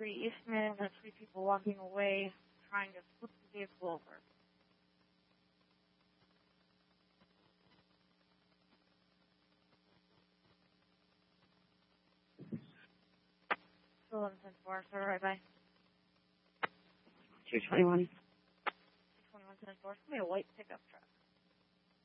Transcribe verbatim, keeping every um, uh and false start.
three Eastman, got three people walking away, trying to flip the vehicle over. eleven ten four, sir, right by. two twenty-one. two twenty-one ten four, it's going to be a white pickup truck.